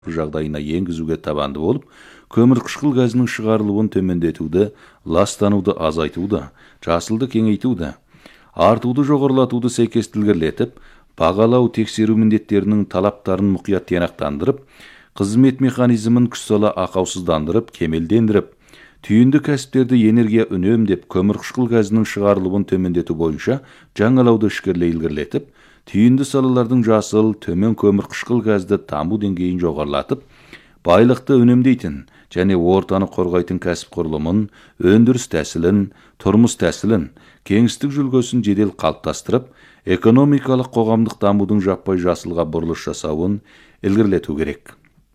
жағдайына енгізуге табанды болып, көмірқышқыл газының шығарылуын төмендетуді, ластануды азайтуды, жасылды кеңейтуді, артуды жоғарылатуды сәйкестілгірлетіп, бағалау тексеру міндеттерінің талаптарын мұқият тиянақтандырып, қызмет механизмін күш сала ақаусыздандырып, кемелдендіріп, түйінді кәсіптерді энергия үнемдеп, көмірқышқыл газының шығарылуын төмендету бойынша жаңалауды ішкерлей ілгерілетіп, түйінді салалардың жасыл, төмен көмірқышқыл газды даму деңгейін жоғарылатып, байлықты үнемдейтін және ортаны қорғайтын кәсіп құрылымын, өндіріс тәсілін, тұрмыс тәсілін, кеңістік жүлгесін жедел қалыптастырып, экономикалық қоғамдық дамудың жаппай жасылға бұрылыш жасауын ілгерілету керек.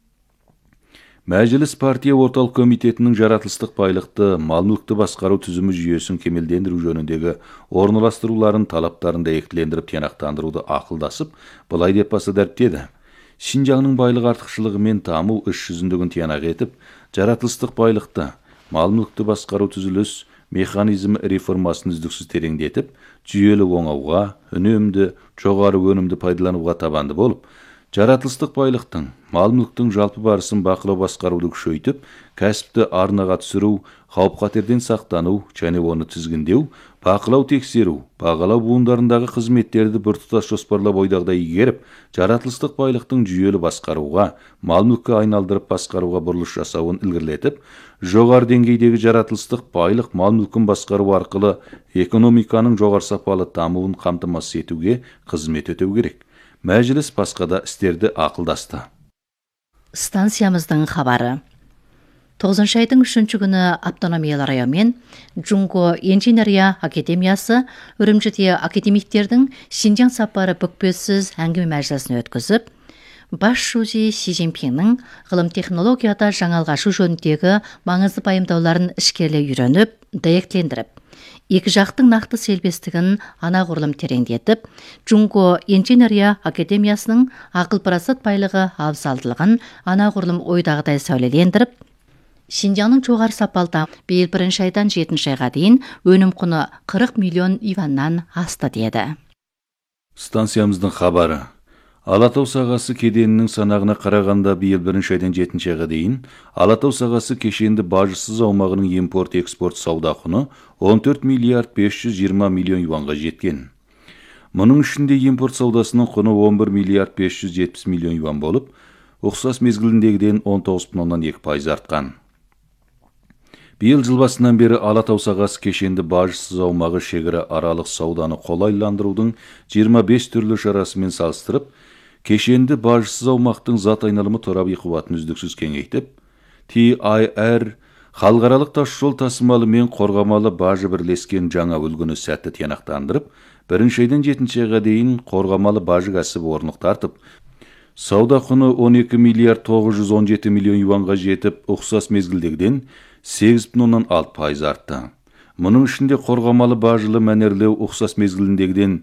Мәжіліс партия орталық комитетінің жаратылыстық байлықты, мал-мүлікті басқару түзімі жүйесін кемелдендіру жөніндегі орналастыруларын талаптарын дәйектілендіріп тиянақтандыруды ақылдасып, былай деп баса дәріптеді. Шинжаңның байлық артықшылығы мен даму іс жүзіндігін тиянақ етіп, жаратылыстық байлықты, мал-мүлікті басқару түзіліс механизм реформасын үздіксіз тереңдетіп, жүйелі оңауға, үнемді, жоғары өнімді пайдалануға табанды болып, жаратылыстық байлықтың, мал-мүліктің жалпы барысын бақылау басқаруды күшейтіп, кәсіпті арнаға түсіру, қауіп-қатерден сақтану және оны тізгіндеу, бақылау тексеру, бағалау буындарындағы қызметтерді біртұтас жоспарлап ойдағыдай игеріп, жаратылыстық байлықтың жүйелі басқаруға, мал-мүлікке айналдырып басқаруға бұрылыш жасауын ілгерілетіп, жоғары деңгейдегі жаратылыстық байлық мал-мүлкін басқару арқылы экономиканың жоғары сапалы дамуын қамтамасыз етуге қызмет ету керек. Мәжіліс басқада істерді ақылдасты. Станциямыздың хабары. 9 айдың 3 күні автономиялы районмен Джунго инженерия академиясы үрімжіде академиктердің Шинжаң сапары бүкпесіз әңгіме мәжілісін өткізіп, бас жүлде Си Цзиньпиннің ғылым технологияда жаңалғашу жөніндегі маңызды пайымдауларын ішкерлей үйреніп, дәйектілендіріп, екі жақтың нақты селбестігін анағұрлым тереңдетіп, Джунго инженерия академиясының ақыл парасат байлығы абзалдылығын анағұрлым ойдағыдай сәулелендіріп, Шинжаңның жоғары сапалда биыл 1 айдан 7 айға дейін өнім құны 40 миллион юаннан асты деді. Станциямыздың хабары. Алатау сағасы кеденінің санағына қарағанда биыл 1 айдан 7 айға дейін Алатау сағасы кешенді бажысыз аумағының импорт-экспорт сауда құны 14 миллиард 520 миллион юанға жеткен. Мұның ішінде импорт саудасының құны 11 миллиард 570 миллион юан болып, ұқсас мезгіліндегіден 19,2% артқан. Биыл жыл басынан бері Алатау сағасы кешенді бажысыз аумағы шекара аралық сауданы қолайландырудың 25 түрлі шарасымен салыстырып, кешенді бажысыз аумақтың зат айналымы торабы қуатын үздіксіз кеңейтіп, TIR халықаралық тасжол тасымалы мен қорғамалы бажы бірлескен жаңа үлгіні сәтті тиянақтандырып, 1 айдан 7 айға дейін қорғамалы бажы кәсібі орнықтартып, сауда құны 12 миллиард 917 миллион юанға жетіп, ұқсас мезгілдегіден 8,6% артты. Мұның ішінде қорғамалы бажылы мәнерлеу ұқсас мезгіліндегіден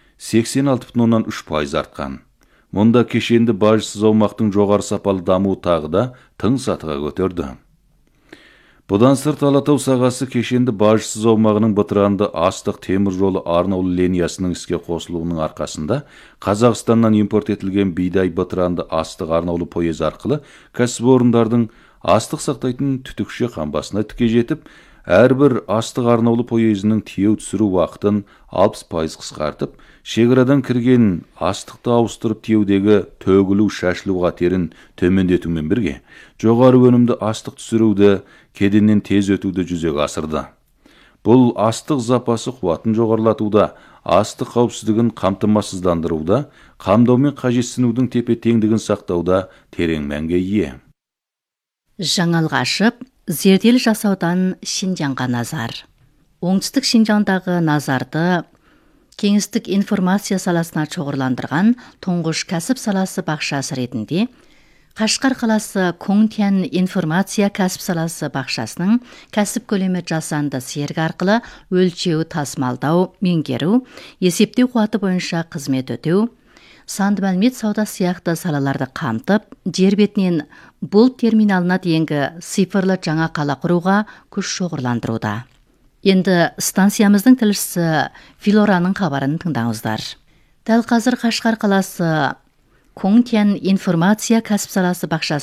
86,3% артқан. Мұнда кешенді бажысыз аумақтың жоғары сапалы дамуы тағы да тың сатыға көтерді. Бұдан сырт Алатау сағасы кешенді бажысыз аумағының бытыранды астық темір жолы арнаулы линиясының іске қосылуының арқасында Қазақстаннан импорт етілген бидай бытыранды астық арнаулы пойыз арқылы кәсіпорындардың астық сақтайтын түтікше қамбасына тіке жетіп, әрбір астық арнаулы пойызының тиеу түсіру уақытын 60% қысқартып, шекарадан кірген астықты ауыстырып тиеудегі төгілу шашылу қатерін төмендетумен бірге, жоғары өнімді астық түсіруді, кеденнен тез өтуді жүзеге асырды. Бұл астық запасы қуатын жоғарылатуда, астық қауіпсіздігін қамтамасыздандыруда, қамдау мен қажетсінудің тепе-теңдігін сақтауда терең мәнге ие. Жаңалға ашып, зерделі жасаудан Шинжаңға назар. Оңтүстік Шинжаңдағы назарды кеңістік информация саласына шоғырландырған тұңғыш кәсіп саласы бақшасы ретінде Қашқар қаласы Коңтян информация кәсіп саласы бақшасының кәсіп көлемі жасанды серік арқылы өлшеу, тасымалдау, меңгеру, есептеу қуаты бойынша қызмет өтеу, санды мәлімет сауда сияқты салаларды қамтып, жер бетінен бұл терминалына дейінгі цифрлы жаңа қала құруға күш шоғырландыруда. Енді станциямыздың тілшісі Филораның хабарын тыңдаңыздар. Дәл қазір Қашқар қаласы Коңтен информация кәсіп саласы бақшасы